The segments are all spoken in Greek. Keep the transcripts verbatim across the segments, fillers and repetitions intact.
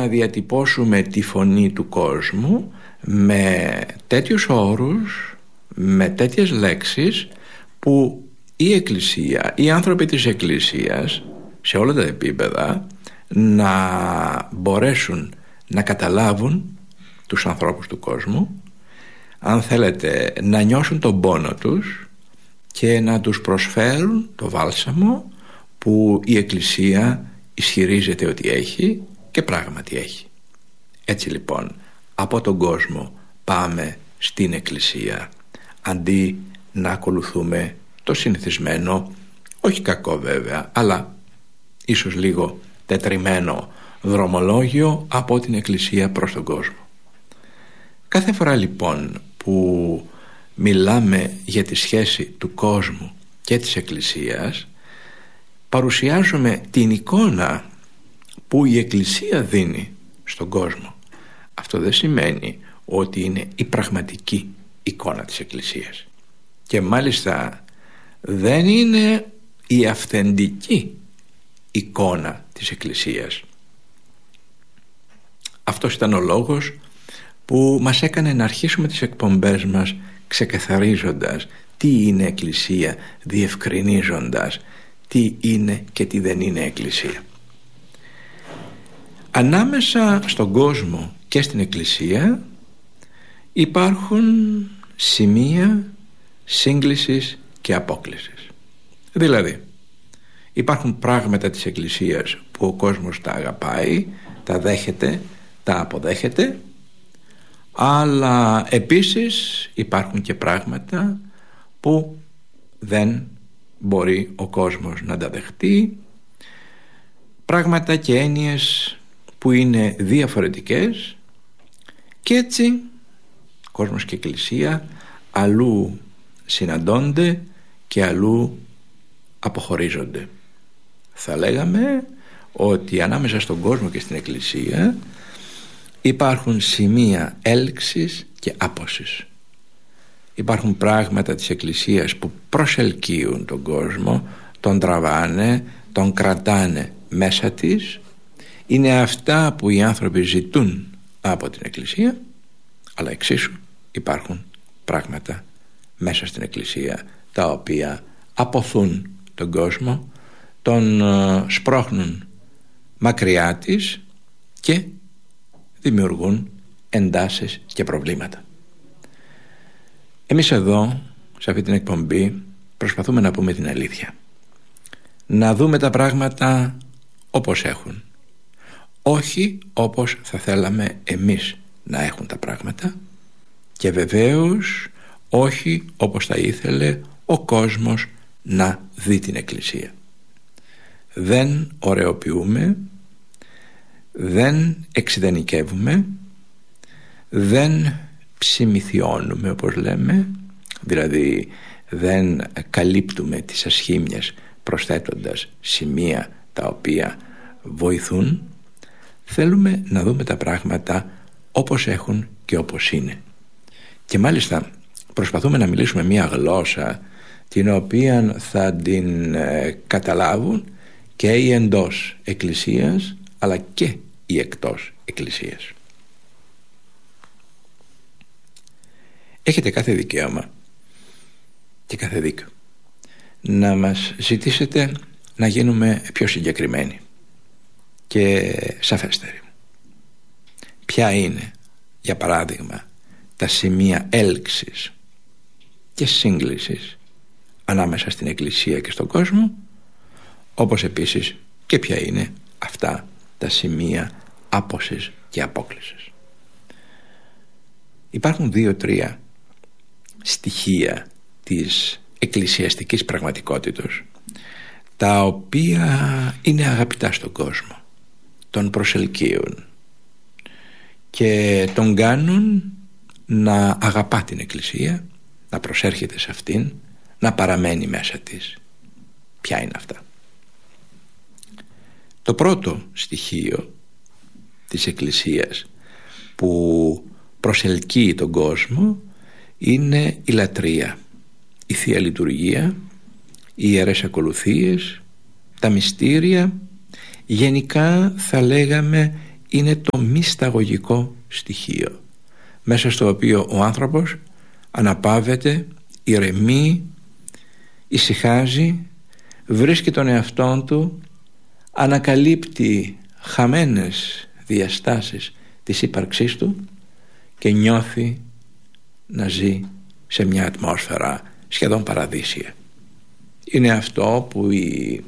να διατυπώσουμε τη φωνή του κόσμου με τέτοιους όρους, με τέτοιες λέξεις που η Εκκλησία, οι άνθρωποι της Εκκλησίας σε όλα τα επίπεδα να μπορέσουν να καταλάβουν τους ανθρώπους του κόσμου, αν θέλετε να νιώσουν τον πόνο τους και να τους προσφέρουν το βάλσαμο που η Εκκλησία ισχυρίζεται ότι έχει και πράγματι έχει. Έτσι λοιπόν από τον κόσμο πάμε στην Εκκλησία, αντί να ακολουθούμε το συνηθισμένο, όχι κακό βέβαια, αλλά ίσως λίγο τετριμένο δρομολόγιο από την Εκκλησία προς τον κόσμο. Κάθε φορά λοιπόν που μιλάμε για τη σχέση του κόσμου και της Εκκλησίας, παρουσιάζουμε την εικόνα που η Εκκλησία δίνει στον κόσμο. Αυτό δεν σημαίνει ότι είναι η πραγματική εικόνα της Εκκλησίας, και μάλιστα δεν είναι η αυθεντική εικόνα της Εκκλησίας. Αυτός ήταν ο λόγος που μας έκανε να αρχίσουμε τις εκπομπές μας ξεκαθαρίζοντας τι είναι Εκκλησία, διευκρινίζοντας τι είναι και τι δεν είναι Εκκλησία. Ανάμεσα στον κόσμο και στην Εκκλησία υπάρχουν σημεία σύγκλησης και απόκλησης. Δηλαδή υπάρχουν πράγματα της Εκκλησίας που ο κόσμος τα αγαπάει, τα δέχεται, τα αποδέχεται, αλλά επίσης υπάρχουν και πράγματα που δεν μπορεί ο κόσμος να τα δεχτεί, πράγματα και έννοιες που είναι διαφορετικές, και έτσι κόσμος και Εκκλησία αλλού συναντώνται και αλλού αποχωρίζονται. Θα λέγαμε ότι ανάμεσα στον κόσμο και στην Εκκλησία υπάρχουν σημεία έλξης και άπωσης. Υπάρχουν πράγματα της Εκκλησίας που προσελκύουν τον κόσμο, τον τραβάνε, τον κρατάνε μέσα της. Είναι αυτά που οι άνθρωποι ζητούν από την Εκκλησία, αλλά εξίσου υπάρχουν πράγματα μέσα στην Εκκλησία τα οποία αποθούν τον κόσμο, τον σπρώχνουν μακριά της και δημιουργούν εντάσεις και προβλήματα. Εμείς εδώ, σε αυτή την εκπομπή, προσπαθούμε να πούμε την αλήθεια. Να δούμε τα πράγματα όπως έχουν, όχι όπως θα θέλαμε εμείς να έχουν τα πράγματα, και βεβαίως όχι όπως θα ήθελε ο κόσμος να δει την Εκκλησία. Δεν ωρεοποιούμε, δεν εξειδανικεύουμε, δεν ψημιθιώνουμε όπως λέμε, δηλαδή δεν καλύπτουμε τις ασχήμιες προσθέτοντας σημεία τα οποία βοηθούν. Θέλουμε να δούμε τα πράγματα όπως έχουν και όπως είναι, και μάλιστα προσπαθούμε να μιλήσουμε μια γλώσσα την οποία θα την ε, καταλάβουν και οι εντός Εκκλησίας αλλά και οι εκτός Εκκλησίας. Έχετε κάθε δικαίωμα και κάθε δίκιο να μας ζητήσετε να γίνουμε πιο συγκεκριμένοι και σαφέστεροι. Ποια είναι, για παράδειγμα, τα σημεία έλξης και σύγκλησης ανάμεσα στην Εκκλησία και στον κόσμο, όπως επίσης και ποια είναι αυτά τα σημεία άπωσης και απόκλησης. Υπάρχουν δύο-τρία στοιχεία της εκκλησιαστικής πραγματικότητας τα οποία είναι αγαπητά στον κόσμο, τον προσελκύουν και τον κάνουν να αγαπά την Εκκλησία, να προσέρχεται σε αυτήν, να παραμένει μέσα της. Ποια είναι αυτά? Το πρώτο στοιχείο της Εκκλησίας που προσελκύει τον κόσμο είναι η λατρεία, η Θεία Λειτουργία, οι ιερές ακολουθίες, τα μυστήρια, γενικά θα λέγαμε είναι το μυσταγωγικό στοιχείο, μέσα στο οποίο ο άνθρωπος αναπαύεται, ηρεμεί, ησυχάζει, βρίσκει τον εαυτόν του, ανακαλύπτει χαμένες διαστάσεις της ύπαρξής του και νιώθει να ζει σε μια ατμόσφαιρα σχεδόν παραδείσια. Είναι αυτό που οι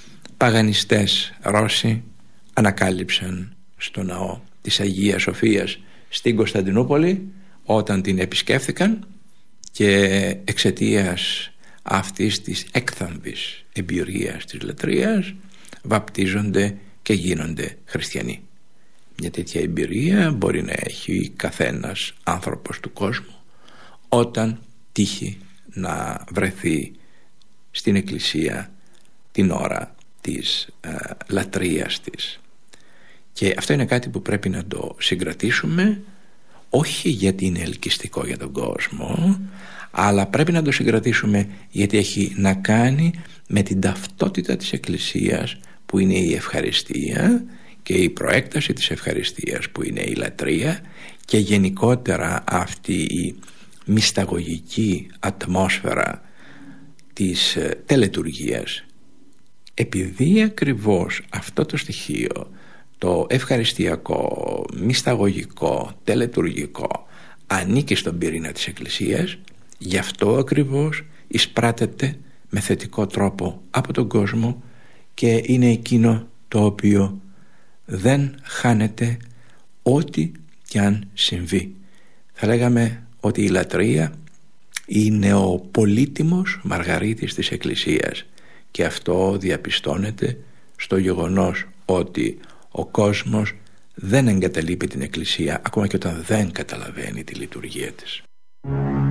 παγανιστές Ρώσοι ανακάλυψαν στο ναό της Αγίας Σοφίας στην Κωνσταντινούπολη όταν την επισκέφθηκαν, και εξαιτίας αυτής της έκθαμβης εμπειρίας της λατρείας βαπτίζονται και γίνονται χριστιανοί. Μια τέτοια εμπειρία μπορεί να έχει καθένας άνθρωπος του κόσμου όταν τύχει να βρεθεί στην εκκλησία την ώρα της ε, λατρείας της. Και αυτό είναι κάτι που πρέπει να το συγκρατήσουμε, όχι γιατί είναι ελκυστικό για τον κόσμο, αλλά πρέπει να το συγκρατήσουμε γιατί έχει να κάνει με την ταυτότητα της εκκλησίας, που είναι η ευχαριστία, και η προέκταση της ευχαριστίας, που είναι η λατρεία, και γενικότερα αυτή η μυσταγωγική ατμόσφαιρα της τελετουργίας. Επειδή ακριβώς αυτό το στοιχείο, το ευχαριστιακό, μυσταγωγικό, τελετουργικό, ανήκει στον πυρήνα της εκκλησίας, γι' αυτό ακριβώς εισπράτεται με θετικό τρόπο από τον κόσμο και είναι εκείνο το οποίο δεν χάνεται ό,τι κι αν συμβεί. Θα λέγαμε ότι η λατρεία είναι ο πολύτιμος μαργαρίτης της εκκλησίας, και αυτό διαπιστώνεται στο γεγονός ότι ο κόσμος δεν εγκαταλείπει την εκκλησία ακόμα και όταν δεν καταλαβαίνει τη λειτουργία της.